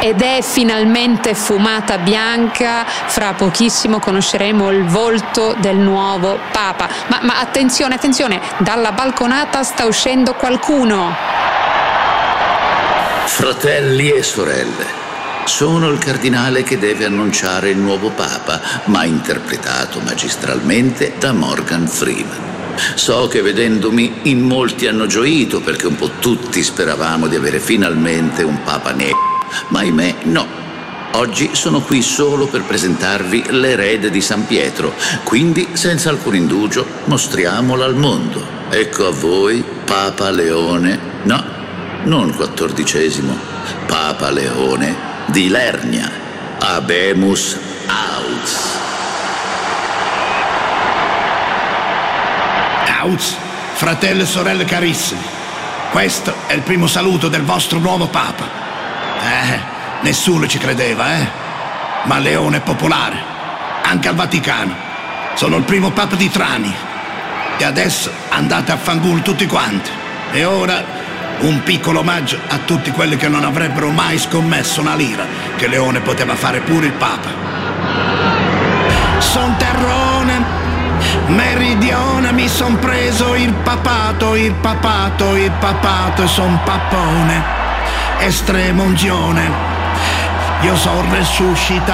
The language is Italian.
ed è finalmente fumata bianca. Fra pochissimo conosceremo il volto del nuovo Papa. Ma attenzione, dalla balconata sta uscendo qualcuno. Fratelli e sorelle, sono il cardinale che deve annunciare il nuovo Papa, ma interpretato magistralmente da Morgan Freeman. So che vedendomi in molti hanno gioito, perché un po' tutti speravamo di avere finalmente un Papa nero, ma ahimè no. Oggi sono qui solo per presentarvi l'erede di San Pietro, quindi senza alcun indugio mostriamolo al mondo. Ecco a voi Papa Leone, no, non XIV, Papa Leone di Lernia. Habemus Aux. Aux, fratelli e sorelle carissimi, questo è il primo saluto del vostro nuovo Papa. Nessuno ci credeva, ma Leone è popolare, anche al Vaticano. Sono il primo Papa di Trani. E adesso andate a fangul tutti quanti. E ora un piccolo omaggio a tutti quelli che non avrebbero mai scommesso una lira che Leone poteva fare pure il Papa. Son terrone, meridione, mi son preso il papato e son pappone, estrema unzione. Io son resuscitato